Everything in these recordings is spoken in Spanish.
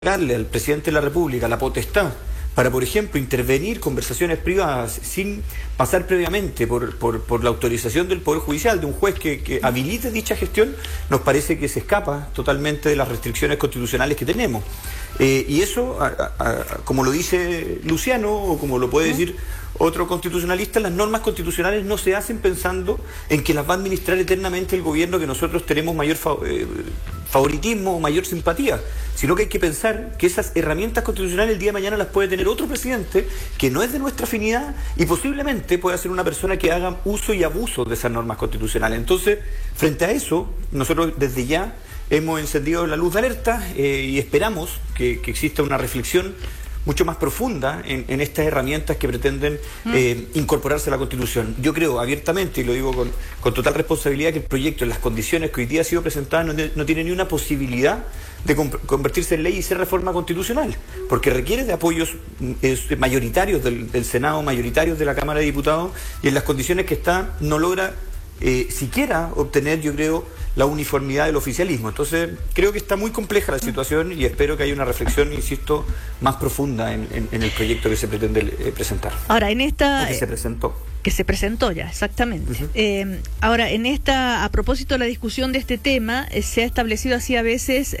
darle al presidente de la República la potestad para, por ejemplo, intervenir conversaciones privadas sin pasar previamente por la autorización del Poder Judicial, de un juez que habilite dicha gestión, nos parece que se escapa totalmente de las restricciones constitucionales que tenemos. Y eso, como lo dice Luciano, o como lo puede decir otro constitucionalista, las normas constitucionales no se hacen pensando en que las va a administrar eternamente el gobierno que nosotros tenemos mayor favoritismo o mayor simpatía, sino que hay que pensar que esas herramientas constitucionales el día de mañana las puede tener otro presidente que no es de nuestra afinidad y posiblemente pueda ser una persona que haga uso y abuso de esas normas constitucionales. Entonces, frente a eso, nosotros desde ya hemos encendido la luz de alerta y esperamos que exista una reflexión mucho más profunda en estas herramientas que pretenden incorporarse a la Constitución. Yo creo abiertamente, y lo digo con total responsabilidad, que el proyecto en las condiciones que hoy día ha sido presentado no tiene ni una posibilidad de convertirse en ley y ser reforma constitucional, porque requiere de apoyos mayoritarios del Senado, mayoritarios de la Cámara de Diputados, y en las condiciones que está no logra siquiera obtener, yo creo, la uniformidad del oficialismo. Entonces, creo que está muy compleja la situación y espero que haya una reflexión, insisto, más profunda en el proyecto que se pretende presentar. Ahora, en esta... que se presentó. Que se presentó ya, exactamente. Ahora, a propósito de la discusión de este tema, se ha establecido así a veces...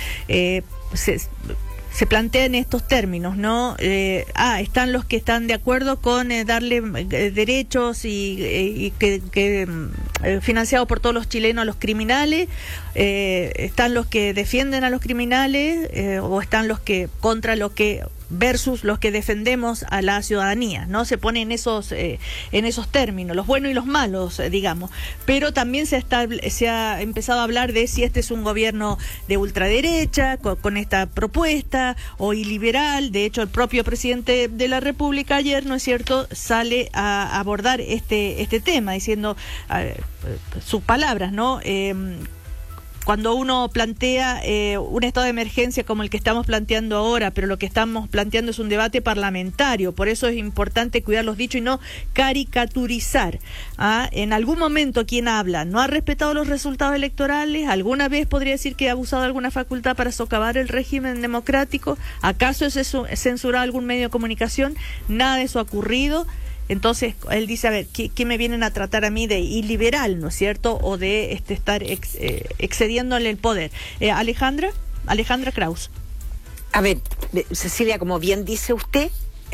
se plantean estos términos, ¿no? Están los que están de acuerdo con darle derechos y que financiado por todos los chilenos a los criminales, están los que defienden a los criminales, o están los que contra lo que versus los que defendemos a la ciudadanía, ¿no? Se pone en esos términos, los buenos y los malos, digamos. Pero también se ha empezado a hablar de si este es un gobierno de ultraderecha, con esta propuesta, o iliberal. De hecho, el propio presidente de la República ayer, ¿no es cierto?, sale a abordar este tema, diciendo sus palabras, ¿no? Cuando uno plantea un estado de emergencia como el que estamos planteando ahora, pero lo que estamos planteando es un debate parlamentario, por eso es importante cuidar los dichos y no caricaturizar. En algún momento quien habla no ha respetado los resultados electorales, alguna vez podría decir que ha abusado de alguna facultad para socavar el régimen democrático, ¿acaso es censurado algún medio de comunicación? Nada de eso ha ocurrido. Entonces, él dice, a ver, ¿qué me vienen a tratar a mí de iliberal, ¿no es cierto? O de estar excediéndole el poder. Alejandra Kraus. A ver, Cecilia, como bien dice usted,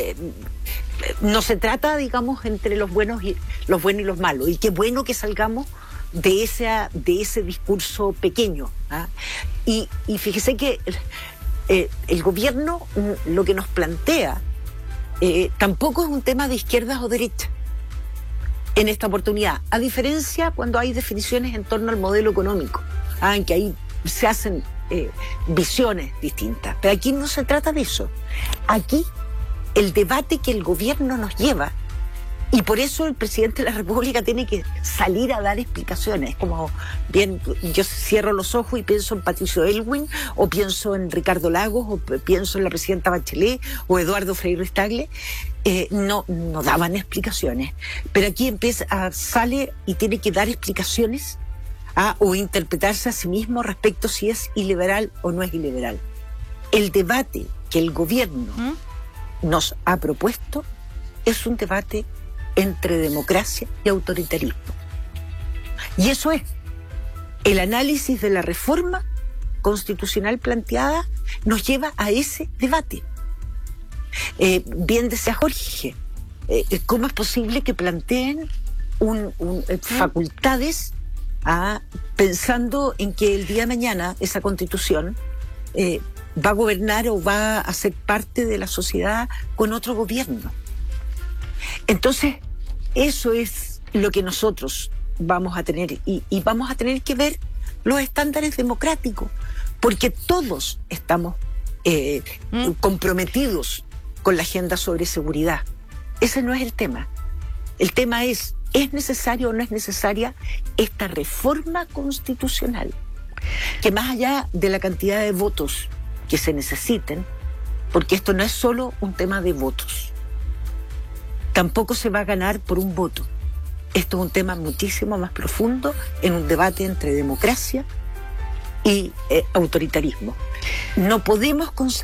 no se trata, digamos, entre los buenos y los malos. Y qué bueno que salgamos de ese discurso pequeño. Y fíjese que el gobierno lo que nos plantea tampoco es un tema de izquierdas o derechas en esta oportunidad, a diferencia cuando hay definiciones en torno al modelo económico, en que ahí se hacen visiones distintas. Pero aquí no se trata de eso. Aquí el debate que el gobierno nos lleva, y por eso el presidente de la República tiene que salir a dar explicaciones. Como bien, yo cierro los ojos y pienso en Patricio Aylwin, o pienso en Ricardo Lagos, o pienso en la presidenta Bachelet, o Eduardo Frei Tagle. No daban explicaciones. Pero aquí sale y tiene que dar explicaciones o interpretarse a sí mismo respecto si es iliberal o no es iliberal. El debate que el gobierno nos ha propuesto es un debate entre democracia y autoritarismo. Y eso es. El análisis de la reforma constitucional planteada nos lleva a ese debate. Bien decía Jorge, ¿cómo es posible que planteen facultades pensando en que el día de mañana esa constitución va a gobernar o va a ser parte de la sociedad con otro gobierno? Entonces, eso es lo que nosotros vamos a tener y vamos a tener que ver los estándares democráticos, porque todos estamos comprometidos con la agenda sobre seguridad. Ese no es el tema. El tema ¿es necesaria o no es necesaria esta reforma constitucional? Que más allá de la cantidad de votos que se necesiten, porque esto no es solo un tema de votos, tampoco se va a ganar por un voto. Esto es un tema muchísimo más profundo en un debate entre democracia y autoritarismo. No podemos